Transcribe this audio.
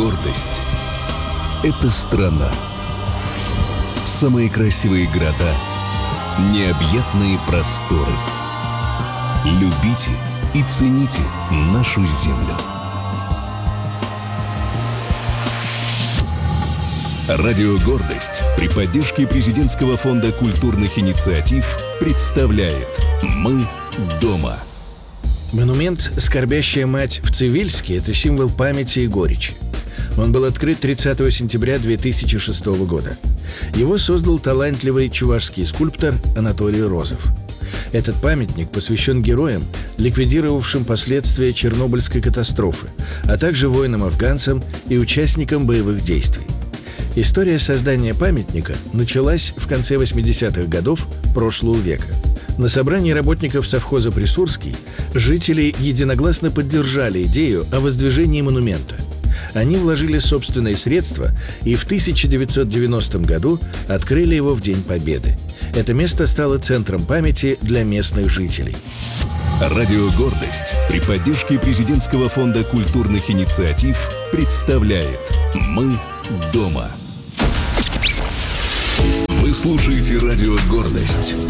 Гордость — это страна. Самые красивые города, необъятные просторы. Любите и цените нашу землю. Радио «Гордость» при поддержке Президентского фонда культурных инициатив представляет «Мы дома». Монумент «Скорбящая мать» в Цивильске – это символ памяти и горечи. Он был открыт 30 сентября 2006 года. Его создал талантливый чувашский скульптор Анатолий Розов. Этот памятник посвящен героям, ликвидировавшим последствия Чернобыльской катастрофы, а также воинам-афганцам и участникам боевых действий. История создания памятника началась в конце 80-х годов прошлого века. На собрании работников совхоза «Присурский» жители единогласно поддержали идею о воздвижении монумента. Они вложили собственные средства и в 1990 году открыли его в День Победы. Это место стало центром памяти для местных жителей. Радио «Гордость» при поддержке Президентского фонда культурных инициатив представляет «Мы дома». Вы слушаете радио «Гордость».